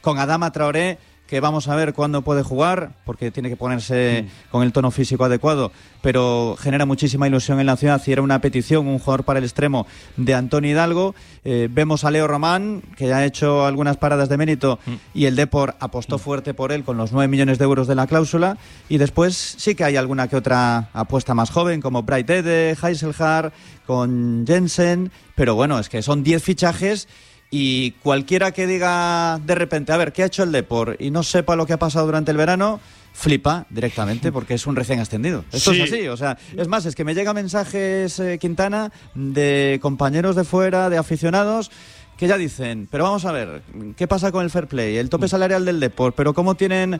con Adama Traoré, que vamos a ver cuándo puede jugar, porque tiene que ponerse con el tono físico adecuado, pero genera muchísima ilusión en la ciudad y era una petición, un jugador para el extremo de Antonio Hidalgo. Vemos a Leo Román, que ya ha hecho algunas paradas de mérito, y el Depor apostó fuerte por él con los 9 millones de euros de la cláusula, y después sí que hay alguna que otra apuesta más joven, como Bright Ede, Heiselhard, con Jensen, pero bueno, es que son 10 fichajes. Y cualquiera que diga de repente, a ver, ¿qué ha hecho el Depor? Y no sepa lo que ha pasado durante el verano, flipa directamente porque es un recién ascendido. Esto es así, o sea, es más, es que me llegan mensajes, Quintana, de compañeros de fuera, de aficionados, que ya dicen, pero vamos a ver, ¿qué pasa con el fair play? El tope salarial del Depor, pero ¿cómo tienen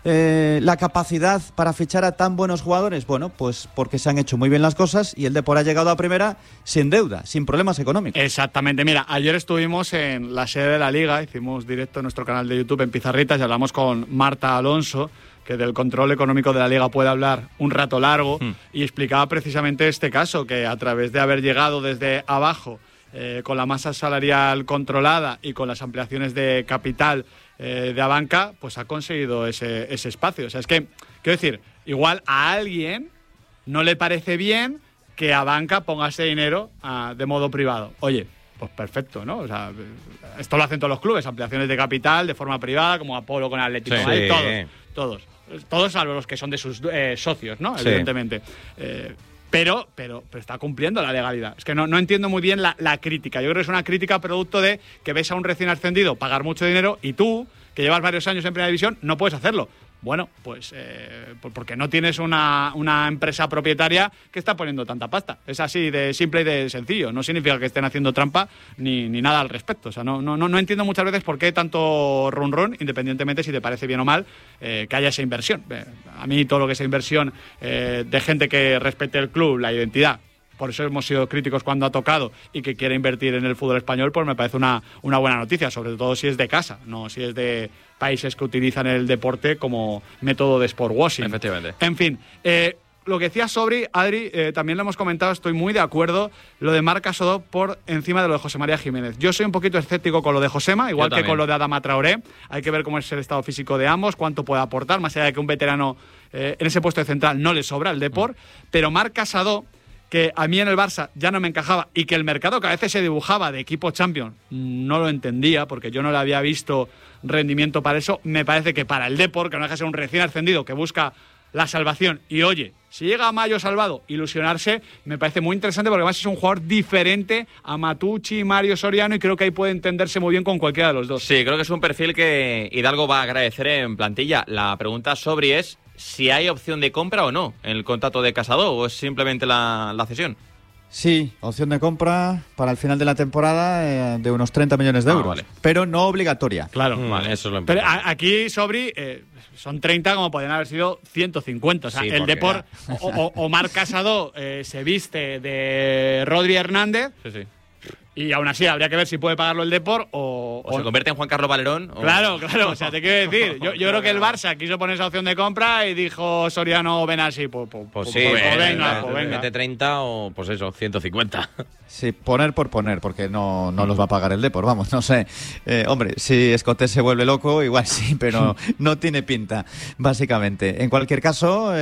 la capacidad para fichar a tan buenos jugadores? Bueno, pues porque se han hecho muy bien las cosas y el Depor ha llegado a primera sin deuda, sin problemas económicos. Exactamente, mira, ayer estuvimos en la sede de la Liga, hicimos directo en nuestro canal de YouTube en Pizarritas y hablamos con Marta Alonso, que del control económico de la Liga puede hablar un rato largo, y explicaba precisamente este caso, que a través de haber llegado desde abajo, con la masa salarial controlada y con las ampliaciones de capital de Abanca, pues ha conseguido ese espacio. O sea, es que, quiero decir, igual a alguien no le parece bien que Abanca ponga ese dinero de modo privado. Oye, pues perfecto, ¿no? O sea, esto lo hacen todos los clubes, ampliaciones de capital de forma privada, como Apolo con Atlético de Madrid, todos salvo los que son de sus socios, ¿no? Sí. Evidentemente. Pero está cumpliendo la legalidad. Es que no entiendo muy bien la crítica. Yo creo que es una crítica producto de que ves a un recién ascendido pagar mucho dinero y tú, que llevas varios años en Primera División, no puedes hacerlo. Bueno, pues porque no tienes una empresa propietaria que está poniendo tanta pasta. Es así de simple y de sencillo. No significa que estén haciendo trampa ni nada al respecto. O sea, no entiendo muchas veces por qué tanto run, independientemente si te parece bien o mal que haya esa inversión. A mí todo lo que sea inversión de gente que respete el club, la identidad, por eso hemos sido críticos cuando ha tocado y que quiere invertir en el fútbol español, pues me parece una buena noticia, sobre todo si es de casa, no si es de países que utilizan el deporte como método de sport washing. Efectivamente. En fin, lo que decía Sobri, Adri, también lo hemos comentado, estoy muy de acuerdo, lo de Marc Casadó por encima de lo de José María Jiménez. Yo soy un poquito escéptico con lo de Josema, igual que con lo de Adama Traoré. Hay que ver cómo es el estado físico de ambos, cuánto puede aportar, más allá de que un veterano en ese puesto de central no le sobra el Depor, pero Marc Casadó, que a mí en el Barça ya no me encajaba y que el mercado que a veces se dibujaba de equipo champion no lo entendía porque yo no le había visto rendimiento para eso. Me parece que para el Depor, que no deja de ser un recién ascendido que busca la salvación y oye, si llega a mayo salvado, ilusionarse, me parece muy interesante porque además es un jugador diferente a Matucci y Mario Soriano y creo que ahí puede entenderse muy bien con cualquiera de los dos. Sí, creo que es un perfil que Hidalgo va a agradecer en plantilla. La pregunta sobre es si hay opción de compra o no en el contrato de Casadó o es simplemente la cesión. Sí, opción de compra para el final de la temporada de unos 30 millones de euros, vale. Pero no obligatoria. Claro, vale, eso es lo importante. Pero aquí, Sobri, son 30 como podrían haber sido 150. O sea, sí, el Depor o Marc Casadó se viste de Rodri Hernández. Sí. Y aún así habría que ver si puede pagarlo el Depor o se convierte en Juan Carlos Valerón. Claro, o sea, te quiero decir, yo creo que el Barça quiso poner esa opción de compra y dijo Soriano, ven así, pues venga. Mete 30 o pues eso, 150. Sí, poner por poner, porque no los va a pagar el Depor, vamos, no sé. Hombre, si Escoté se vuelve loco, igual sí, pero no tiene pinta, básicamente. En cualquier caso,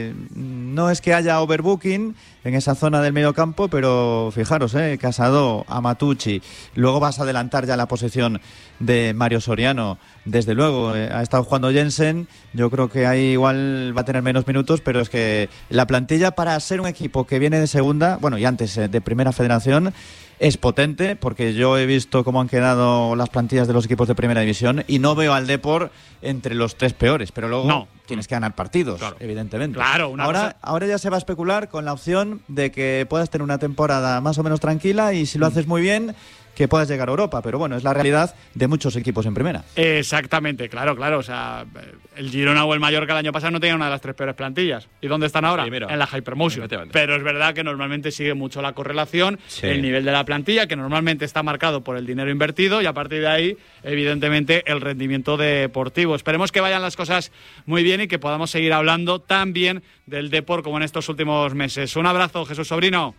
no es que haya overbooking en esa zona del medio campo, pero fijaros, Casadó, Matucci, luego vas a adelantar ya la posición de Mario Soriano, desde luego, ha estado jugando Jensen, yo creo que ahí igual va a tener menos minutos, pero es que la plantilla para ser un equipo que viene de segunda, bueno, y antes de primera federación, es potente, porque yo he visto cómo han quedado las plantillas de los equipos de primera división y no veo al Depor entre los 3 peores, pero luego tienes que ganar partidos, claro, evidentemente. Claro, ahora ya se va a especular con la opción de que puedas tener una temporada más o menos tranquila y si lo haces muy bien, que puedas llegar a Europa, pero bueno, es la realidad de muchos equipos en primera. Exactamente, claro, o sea, el Girona o el Mallorca el año pasado no tenían una de las 3 peores plantillas. ¿Y dónde están ahora? Primero. En la Hypermotion. Pero es verdad que normalmente sigue mucho la correlación, el nivel de la plantilla, que normalmente está marcado por el dinero invertido y a partir de ahí, evidentemente, el rendimiento deportivo. Esperemos que vayan las cosas muy bien y que podamos seguir hablando tan bien del Depor como en estos últimos meses. Un abrazo, Jesús Sobrino.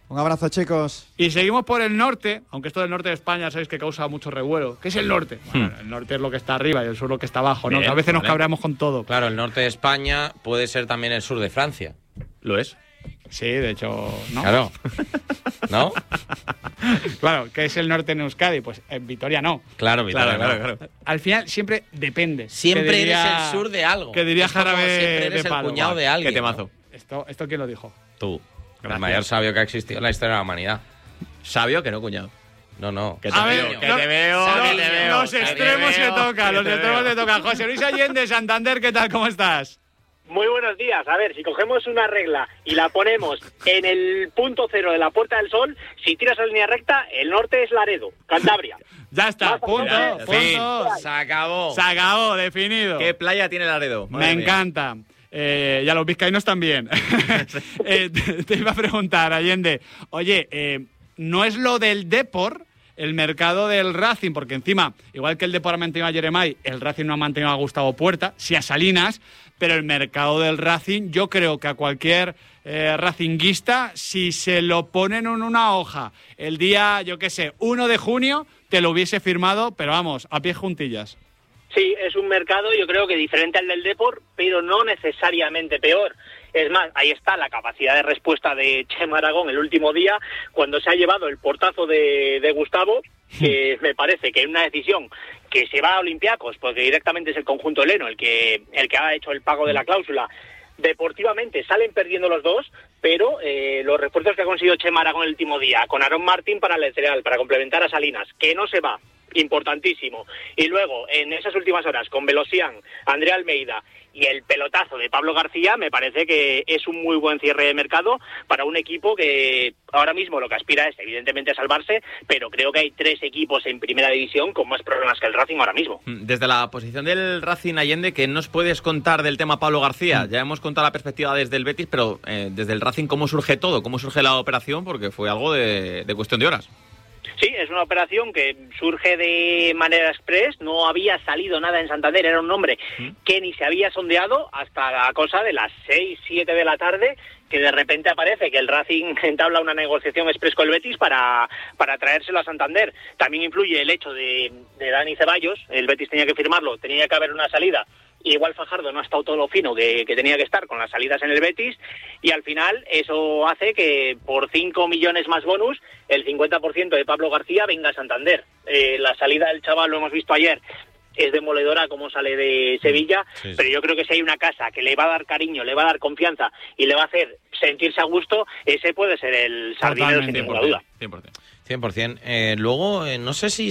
Un abrazo, chicos. Y seguimos por el norte, aunque esto del norte de España sabéis que causa mucho revuelo. ¿Qué es el norte? Bueno, el norte es lo que está arriba y el sur lo que está abajo, ¿no? Bien, Que a veces nos vale. cabreamos con todo. Claro, el norte de España puede ser también el sur de Francia. Lo es. Sí, de hecho, ¿no? Claro. ¿No? Claro, ¿qué es el norte en Euskadi? Pues en Vitoria no. Claro, Vitoria, Claro. Al final siempre depende. Siempre Que diría- eres el sur de algo. Que diría Es como Jarabe siempre eres de el Palo. cuñado de alguien. Qué temazo. ¿Esto quién lo dijo? ¿no? Tú. El Gracias. mayor sabio que ha existido en la historia de la humanidad. Sabio que no, cuñado. No. Que te A veo, ver, que no- te veo, los- que te veo. Los que te extremos se veo, tocan, que los te extremos veo. se tocan. José Luis Allende, Santander, ¿qué tal? ¿Cómo estás? Muy buenos días. A ver, si cogemos una regla y la ponemos en el punto cero de la Puerta del Sol, si tiras a línea recta, el norte es Laredo, Cantabria. Ya está, punto. Fin, se acabó. Se acabó, definido. ¿Qué playa tiene Laredo? Me Madre mía. encanta. Y a los vizcaínos también. Te iba a preguntar, Allende. Oye, ¿no es lo del Depor el mercado del Racing? Porque encima, igual que el Depor ha mantenido a Jeremai, el Racing no ha mantenido a Gustavo Puerta, sí a Salinas, pero el mercado del Racing, yo creo que a cualquier racinguista, si se lo ponen en una hoja el día, yo qué sé, 1 de junio, te lo hubiese firmado, pero vamos, a pies juntillas. Sí, es un mercado, yo creo que diferente al del Depor, pero no necesariamente peor. Es más, ahí está la capacidad de respuesta de Chema Aragón el último día, cuando se ha llevado el portazo de Gustavo, que me parece que es una decisión que se va a Olympiacos, porque directamente es el conjunto heleno el que ha hecho el pago de la cláusula. Deportivamente salen perdiendo los dos, pero los refuerzos que ha conseguido Chema Aragón el último día, con Aaron Martín para el lateral, para complementar a Salinas, que no se va, importantísimo. Y luego, en esas últimas horas, con Velosian, Andrea Almeida y el pelotazo de Pablo García, me parece que es un muy buen cierre de mercado para un equipo que ahora mismo lo que aspira es evidentemente a salvarse, pero creo que hay 3 equipos en primera división con más problemas que el Racing ahora mismo. Desde la posición del Racing, Allende, ¿qué nos puedes contar del tema Pablo García? Ya hemos contado la perspectiva desde el Betis, pero desde el Racing, ¿cómo surge todo? ¿Cómo surge la operación? Porque fue algo de cuestión de horas. Sí, es una operación que surge de manera express, no había salido nada en Santander, era un nombre que ni se había sondeado hasta la cosa de las 6, 7 de la tarde, que de repente aparece que el Racing entabla una negociación express con el Betis para traérselo a Santander. También influye el hecho de Dani Ceballos, el Betis tenía que firmarlo, tenía que haber una salida. Igual Fajardo no ha estado todo lo fino que tenía que estar con las salidas en el Betis, y al final eso hace que por 5 millones más bonus el 50% de Pablo García venga a Santander. La salida del chaval, lo hemos visto ayer, es demoledora como sale de Sevilla, Sí. pero yo creo que si hay una casa que le va a dar cariño, le va a dar confianza y le va a hacer sentirse a gusto, ese puede ser el Sardinero sin ninguna duda. 100%. 100%. Luego, no sé si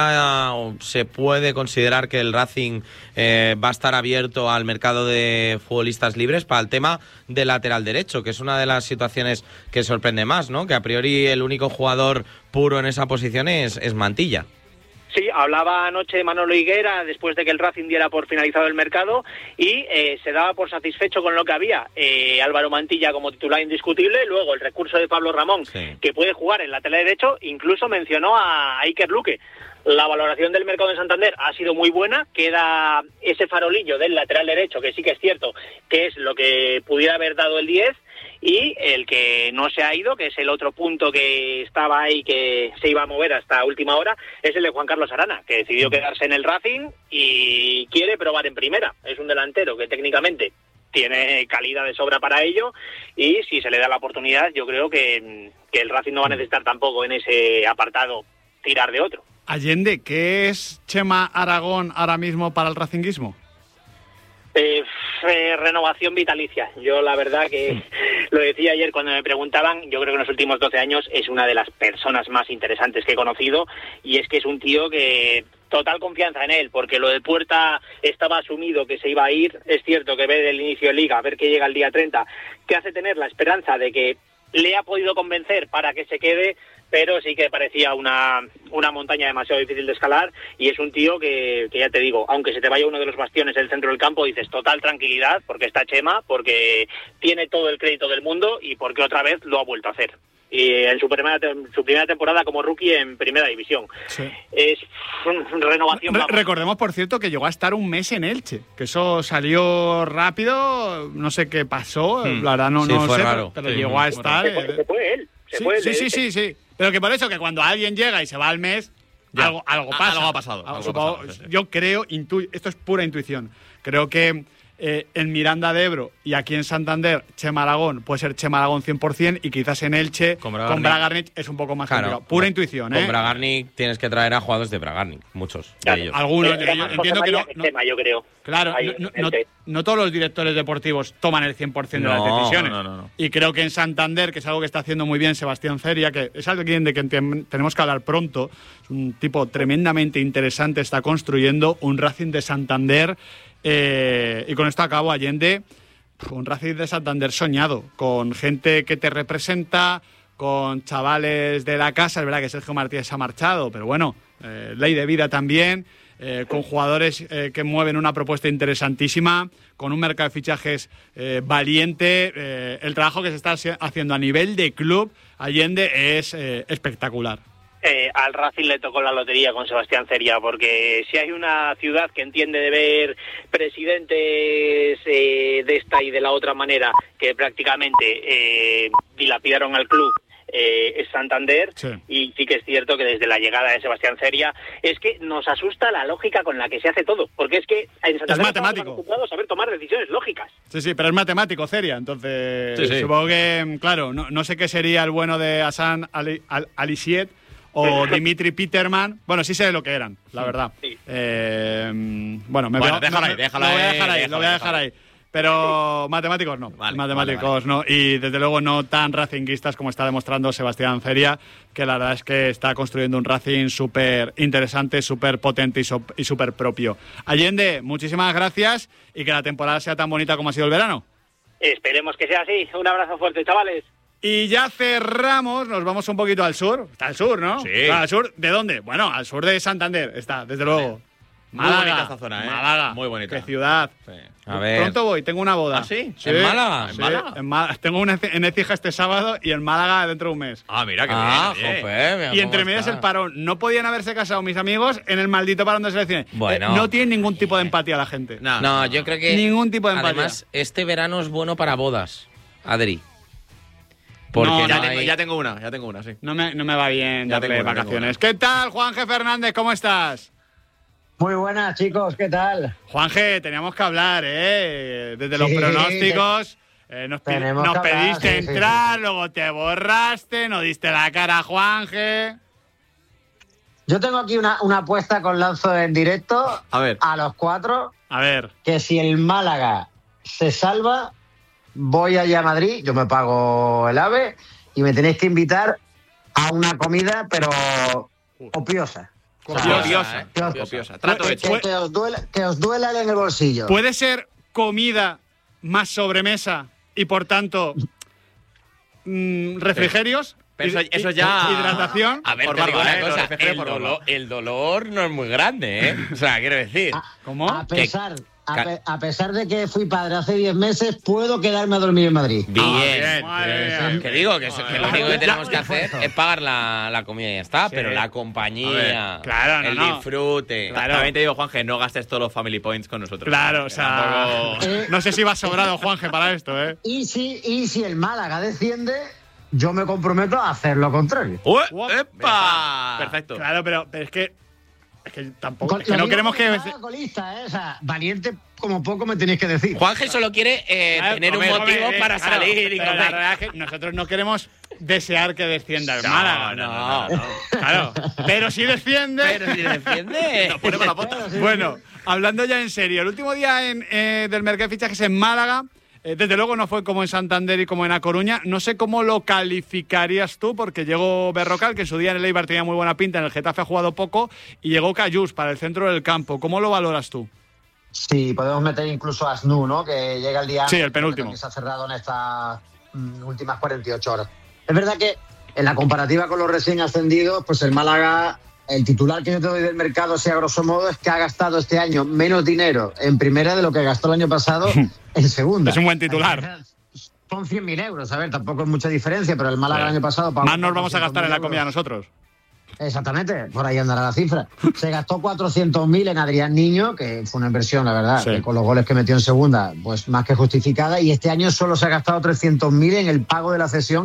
se puede considerar que el Racing va a estar abierto al mercado de futbolistas libres para el tema del lateral derecho, que es una de las situaciones que sorprende más, ¿no? Que a priori el único jugador puro en esa posición es Mantilla. Sí, hablaba anoche Manolo Higuera después de que el Racing diera por finalizado el mercado y se daba por satisfecho con lo que había. Álvaro Mantilla como titular indiscutible, luego el recurso de Pablo Ramón, Sí. que puede jugar en lateral derecho, incluso mencionó a Iker Luque. La valoración del mercado de Santander ha sido muy buena, queda ese farolillo del lateral derecho, que sí que es cierto que es lo que pudiera haber dado el 10, y el que no se ha ido, que es el otro punto que estaba ahí, que se iba a mover hasta última hora, es el de Juan Carlos Arana, que decidió quedarse en el Racing y quiere probar en primera. Es un delantero que técnicamente tiene calidad de sobra para ello, y si se le da la oportunidad, yo creo que el Racing no va a necesitar tampoco en ese apartado tirar de otro. Allende, ¿qué es Chema Aragón ahora mismo para el racinguismo? Renovación vitalicia. Yo la verdad que lo decía ayer cuando me preguntaban, yo creo que en los últimos 12 años es una de las personas más interesantes que he conocido, y es que es un tío que total confianza en él, porque lo de Puerta estaba asumido que se iba a ir. Es cierto que ve del inicio de liga, a ver que llega el día 30, que hace tener la esperanza de que le ha podido convencer para que se quede, pero sí que parecía una montaña demasiado difícil de escalar, y es un tío que ya te digo, aunque se te vaya uno de los bastiones del centro del campo, dices total tranquilidad, porque está Chema, porque tiene todo el crédito del mundo y porque otra vez lo ha vuelto a hacer. Y en su primera temporada como rookie en primera división. Sí. Es renovación. vamos. Recordemos, por cierto, que llegó a estar un mes en Elche, que eso salió rápido, no sé qué pasó, la verdad no Sí, no fue sé, raro. pero Sí, llegó a muy estar. Se fue él. Sí. Pero que por eso que cuando alguien llega y se va al mes, algo pasa. Algo ha pasado. Yo creo, esto es pura intuición, creo que en Miranda de Ebro y aquí en Santander, Chema Aragón puede ser Chema Aragón 100% y quizás en Elche con Bragarnik es un poco más complicado. Pura intuición, Con Bragarnik tienes que traer a jugadores de Bragarnik, muchos de ellos. Algunos, entiendo que no. Chema, yo creo. Claro, no todos los directores deportivos toman el 100% de las decisiones. No. Y creo que en Santander, que es algo que está haciendo muy bien Sebastián Feria, que es alguien de que tenemos que hablar pronto, es un tipo tremendamente interesante, está construyendo un Racing de Santander. Y con esto acabo, Allende, un Racing de Santander soñado, con gente que te representa, con chavales de la casa. Es verdad que Sergio Martínez se ha marchado, pero bueno, ley de vida también, con jugadores que mueven una propuesta interesantísima, con un mercado de fichajes valiente. El trabajo que se está haciendo a nivel de club, Allende, es espectacular. Al Racing le tocó la lotería con Sebastián Feria, porque si hay una ciudad que entiende de ver presidentes de esta y de la otra manera que prácticamente dilapidaron al club, es Santander. Sí. Y sí que es cierto que desde la llegada de Sebastián Feria es que nos asusta la lógica con la que se hace todo, porque es que en Santander es matemático. estamos acostumbrados a ver tomar decisiones lógicas. Sí, pero es matemático, Feria, entonces Sí. supongo que, claro, no sé qué sería el bueno de Hassan Alisiet o Dimitri Peterman. Bueno, sí sé lo que eran, la verdad. Sí. Bueno, lo voy a dejar ahí. Pero matemáticos no. Vale. No. Y desde luego no tan racinguistas como está demostrando Sebastián Feria, que la verdad es que está construyendo un Racing súper interesante, súper potente y súper propio. Allende, muchísimas gracias y que la temporada sea tan bonita como ha sido el verano. Esperemos que sea así. Un abrazo fuerte, chavales. Y ya cerramos, nos vamos un poquito al sur. Está al sur, ¿no? Sí. ¿Al sur de dónde? Bueno, al sur de Santander está, desde luego. Muy bonita esta zona, ¿eh? Málaga. Muy bonita. Qué ciudad. Sí. A ver. Pronto voy, tengo una boda. ¿Ah, sí? ¿En Málaga? ¿En Sí, Málaga? tengo una en Écija este sábado y en Málaga dentro de un mes. Ah, mira, qué bien. joder, mira Y entre cómo medias está. el parón. No podían haberse casado mis amigos en el maldito parón de selecciones. Bueno. No tienen ningún tipo de empatía la gente. No, yo creo que... Ningún tipo de empatía. Además, este verano es bueno para bodas, Adri. Porque No, Ya tengo una, sí. No me va bien Ya darle tengo una, vacaciones. ¿Qué tal, Juanje Fernández? ¿Cómo estás? Muy buenas, chicos, ¿qué tal? Juanje, teníamos que hablar, desde los Sí, pronósticos. Nos tenemos que hablar, pediste sí, entrar, sí. luego te borraste, no diste la cara a Juanje. Yo tengo aquí una apuesta con Lanzo en directo A ver. a los 4, A ver, que si el Málaga se salva, voy allá a Madrid, yo me pago el AVE y me tenéis que invitar a una comida, pero copiosa. O sea, Copiosa. Trato hecho. que os duela en el bolsillo. ¿puede ser comida más sobremesa y por tanto refrigerios? Pero eso ya... Hidratación. A ver, Por te digo barba, una cosa, refrigerio por barba. el dolor no es muy grande, ¿eh? O sea, quiero decir... ¿Cómo? A pesar de que fui padre hace 10 meses, puedo quedarme a dormir en Madrid. Bien. Madre mía. Que digo que lo único que tenemos que hacer es pagar la comida y ya está, Sí. pero la A compañía, ver, claro, el no. disfrute... Claro. También te digo, Juanje, no gastes todos los family points con nosotros. Claro, o sea, Tampoco- no sé si va sobrado Juanje para esto, ¿eh? Y si el Málaga desciende, yo me comprometo a hacer lo contrario. ¡Epa! Perfecto. Claro, pero es que tampoco, Con- es que lo no digo queremos porque que... Málaga colista, ¿eh? O sea, valiente como poco me tenéis que decir. Juanje solo quiere tener un motivo para claro, salir y pero la comer. verdad es que nosotros no queremos desear que descienda el No, Málaga. no. Claro, pero si desciende... Pero si defiende... Nos ponemos la pota. Bueno, hablando ya en serio, el último día del mercado de fichajes en Málaga, desde luego no fue como en Santander y como en A Coruña. No sé cómo lo calificarías tú, porque llegó Berrocal, que en su día en el Eibar tenía muy buena pinta, en el Getafe ha jugado poco, y llegó Cayús para el centro del campo. ¿Cómo lo valoras tú? Sí, podemos meter incluso a Snu, ¿no? Que llega el día Sí, antes, el penúltimo. que se ha cerrado en estas últimas 48 horas. Es verdad que en la comparativa con los recién ascendidos, pues el Málaga, el titular que yo te doy del mercado, sea grosso modo, es que ha gastado este año menos dinero en primera de lo que gastó el año pasado en segunda. Es un buen titular. Son 100.000 euros, a ver, tampoco es mucha diferencia, pero el Málaga el año pasado... Más nos vamos a gastar en la comida nosotros. Exactamente, por ahí andará la cifra. Se gastó 400.000 en Adrián Niño, que fue una inversión, la verdad, Sí. que con los goles que metió en segunda, pues más que justificada. Y este año solo se ha gastado 300.000 en el pago de la cesión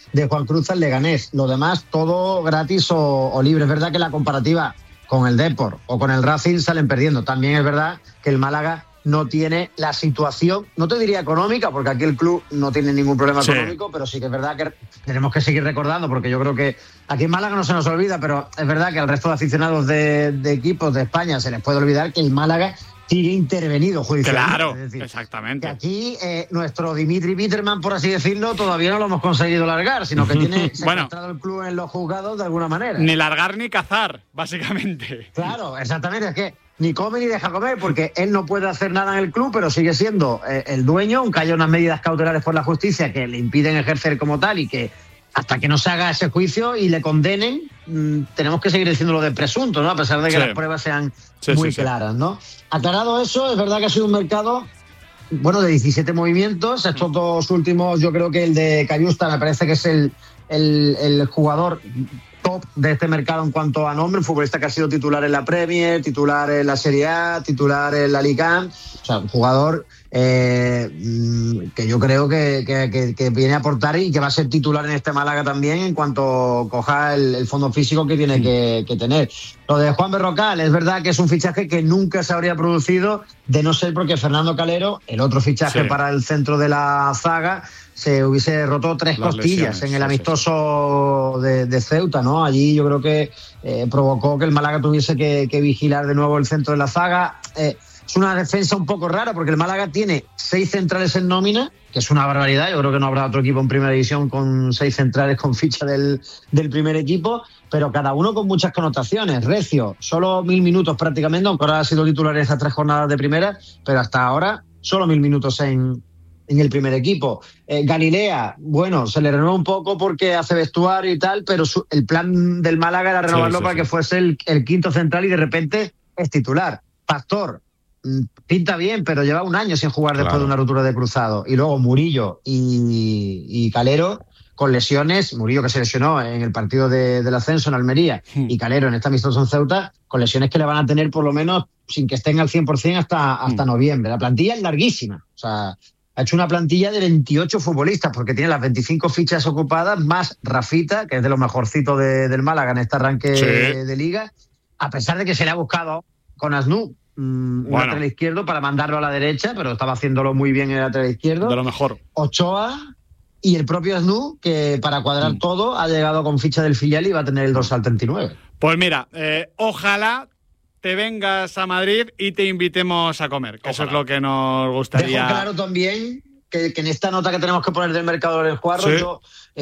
de Juan Cruz al Leganés. Lo demás, todo gratis o libre. Es verdad que la comparativa con el Depor o con el Racing salen perdiendo. También es verdad que el Málaga no tiene la situación, no te diría económica, porque aquí el club no tiene ningún problema económico, pero sí que es verdad que tenemos que seguir recordando, porque yo creo que aquí en Málaga no se nos olvida, pero es verdad que al resto de aficionados de equipos de España se les puede olvidar que el Málaga sigue intervenido judicialmente. Claro, es decir, exactamente. Que aquí nuestro Dimitri Bitterman, por así decirlo, todavía no lo hemos conseguido largar, sino que tiene secuestrado el club en los juzgados de alguna manera. Ni largar ni cazar, básicamente. Claro, exactamente, es que ni come ni deja comer, porque él no puede hacer nada en el club, pero sigue siendo el dueño, aunque haya unas medidas cautelares por la justicia que le impiden ejercer como tal y que hasta que no se haga ese juicio y le condenen, tenemos que seguir diciéndolo de presunto, ¿no? A pesar de que las pruebas sean muy claras, ¿no? Aclarado eso, es verdad que ha sido un mercado, bueno, de 17 movimientos. Estos dos últimos, yo creo que el de Cayusta me parece que es el jugador top de este mercado en cuanto a nombre, un futbolista que ha sido titular en la Premier, titular en la Serie A, titular en la Liga, o sea, un jugador que yo creo que viene a aportar y que va a ser titular en este Málaga también en cuanto coja el fondo físico que tiene que tener. Lo de Juan Berrocal, es verdad que es un fichaje que nunca se habría producido de no ser porque Fernando Calero, el otro fichaje para el centro de la zaga, se hubiese roto 3 costillas en el amistoso de Ceuta, ¿no? Allí yo creo que provocó que el Málaga tuviese que vigilar de nuevo el centro de la zaga. Es una defensa un poco rara porque el Málaga tiene 6 centrales en nómina, que es una barbaridad. Yo creo que no habrá otro equipo en primera división con 6 centrales con ficha del primer equipo, pero cada uno con muchas connotaciones. Recio, solo 1000 minutos prácticamente, aunque ahora ha sido titular en estas 3 jornadas de primera, pero hasta ahora solo 1000 minutos en el primer equipo. Galilea, bueno, se le renueva un poco porque hace vestuario y tal, pero el plan del Málaga era renovarlo para que fuese el quinto central y de repente es titular. Pastor, pinta bien, pero lleva un año sin jugar después de una rotura de cruzado. Y luego Murillo y Calero con lesiones. Murillo que se lesionó en el partido del ascenso en Almería y Calero en esta amistoso en Ceuta, con lesiones que le van a tener por lo menos sin que estén al 100% hasta noviembre. La plantilla es larguísima. O sea, ha hecho una plantilla de 28 futbolistas porque tiene las 25 fichas ocupadas, más Rafita, que es de lo mejorcito del Málaga en este arranque de liga, a pesar de que se le ha buscado con Asnú un lateral izquierdo para mandarlo a la derecha, pero estaba haciéndolo muy bien el lateral izquierdo. De lo mejor. Ochoa y el propio Asnú, que para cuadrar todo ha llegado con ficha del filial y va a tener el dorsal 39. Pues mira, ojalá te vengas a Madrid y te invitemos a comer, que eso es lo que nos gustaría. Dejo claro también que en esta nota que tenemos que poner del mercado del Juarro, yo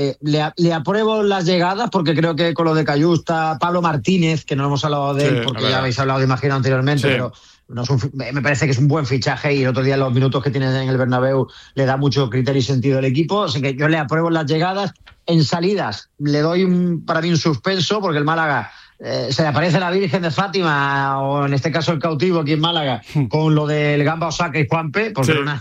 le apruebo las llegadas porque creo que con lo de Cayusta, Pablo Martínez, que no hemos hablado de él porque ya habéis hablado de Imagino anteriormente, pero no es me parece que es un buen fichaje y el otro día los minutos que tiene en el Bernabéu le da mucho criterio y sentido al equipo, así que yo le apruebo las llegadas. En salidas le doy para mí un suspenso porque el Málaga se le aparece la Virgen de Fátima o en este caso el cautivo aquí en Málaga con lo del Gamba Osaka y Juanpe, porque era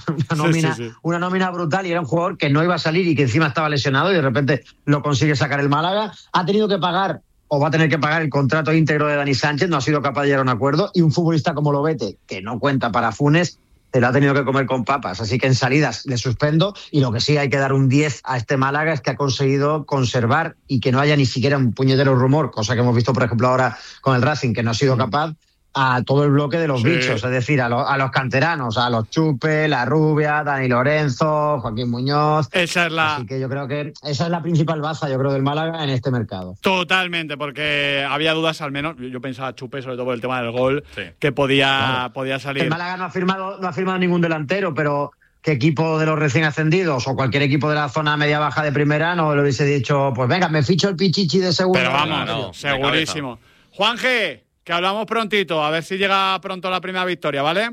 una nómina brutal y era un jugador que no iba a salir y que encima estaba lesionado y de repente lo consigue sacar el Málaga. Ha tenido que pagar o va a tener que pagar el contrato íntegro de Dani Sánchez, no ha sido capaz de llegar a un acuerdo, y un futbolista como Lobete, que no cuenta para Funes, se lo ha tenido que comer con papas, así que en salidas le suspendo, y lo que sí hay que dar un 10 a este Málaga es que ha conseguido conservar y que no haya ni siquiera un puñetero rumor, cosa que hemos visto por ejemplo ahora con el Racing, que no ha sido capaz, a todo el bloque de los bichos, es decir, a los canteranos, a los Chupe, La Rubia, Dani Lorenzo, Joaquín Muñoz. Así que yo creo que esa es la principal baza, yo creo, del Málaga en este mercado. Totalmente, porque había dudas al menos, yo pensaba Chupe, sobre todo por el tema del gol, que podía salir. El Málaga no ha firmado ningún delantero, pero ¿qué equipo de los recién ascendidos o cualquier equipo de la zona media-baja de primera no le hubiese dicho, pues venga, me ficho el Pichichi de segundo? Pero vamos, segurísimo. Juanje, que hablamos prontito, a ver si llega pronto la primera victoria, ¿vale?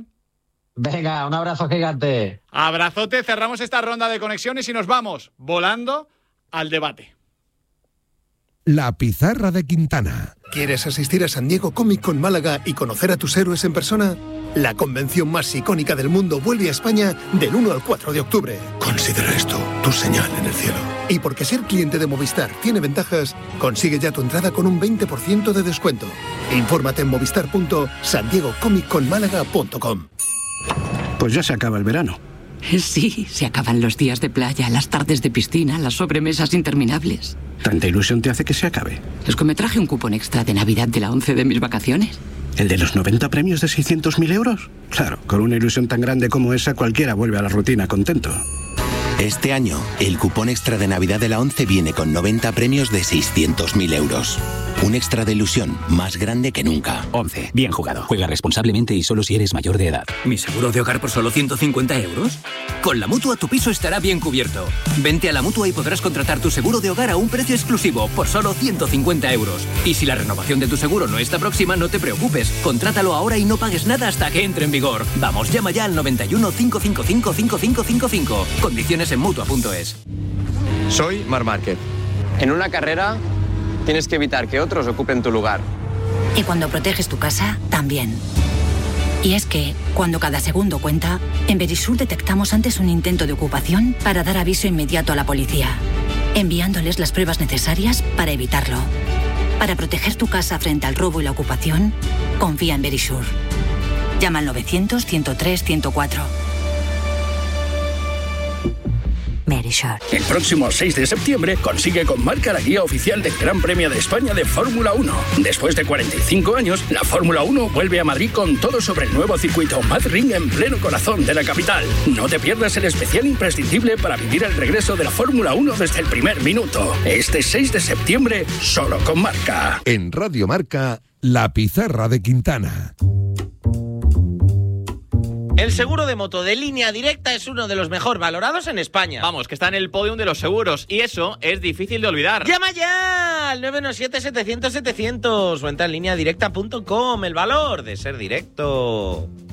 Venga, un abrazo gigante. Abrazote, cerramos esta ronda de conexiones y nos vamos volando al debate. La pizarra de Quintana. ¿Quieres asistir a San Diego Comic Con Málaga y conocer a tus héroes en persona? La convención más icónica del mundo vuelve a España del 1 al 4 de octubre. Considera esto tu señal en el cielo. Y porque ser cliente de Movistar tiene ventajas, consigue ya tu entrada con un 20% de descuento. Infórmate en movistar.sandiegocomiconmálaga.com. Pues ya se acaba el verano. Sí, se acaban los días de playa, las tardes de piscina, las sobremesas interminables. ¿Tanta ilusión te hace que se acabe? Es que me traje un cupón extra de Navidad de la 11 de mis vacaciones. ¿El de los 90 premios de 600.000 euros? Claro, con una ilusión tan grande como esa, cualquiera vuelve a la rutina contento. Este año, el cupón extra de Navidad de la 11 viene con 90 premios de 600.000 euros. Un extra de ilusión más grande que nunca. 11. Bien jugado. Juega responsablemente y solo si eres mayor de edad. ¿Mi seguro de hogar por solo 150 euros? Con la Mutua tu piso estará bien cubierto. Vente a la Mutua y podrás contratar tu seguro de hogar a un precio exclusivo por solo 150 euros. Y si la renovación de tu seguro no está próxima, no te preocupes. Contrátalo ahora y no pagues nada hasta que entre en vigor. Vamos, llama ya al 91 555 5555. Condiciones en Mutua.es. Soy Marc Márquez. En una carrera tienes que evitar que otros ocupen tu lugar. Y cuando proteges tu casa, también. Y es que, cuando cada segundo cuenta, en Verisur detectamos antes un intento de ocupación para dar aviso inmediato a la policía, enviándoles las pruebas necesarias para evitarlo. Para proteger tu casa frente al robo y la ocupación, confía en Verisur. Llama al 900-103-104. Verisur. El próximo 6 de septiembre consigue con Marca la guía oficial del Gran Premio de España de Fórmula 1. Después de 45 años, la Fórmula 1 vuelve a Madrid con todo sobre el nuevo circuito Madrid en pleno corazón de la capital. No te pierdas el especial imprescindible para vivir el regreso de la Fórmula 1 desde el primer minuto. Este 6 de septiembre, solo con Marca. En Radio Marca, La Pizarra de Quintana. El seguro de moto de Línea Directa es uno de los mejor valorados en España. Vamos, que está en el podium de los seguros. Y eso es difícil de olvidar. ¡Llama ya! Al 917-700-700 o entra en lineadirecta.com. El valor de ser directo.